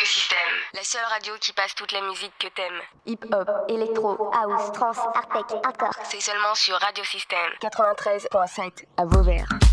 Système, la seule radio qui passe toute la musique que t'aimes. Hip-hop, électro, house, trance, artec, hardcore. C'est seulement sur Radio Système 93.7 à Vauvert.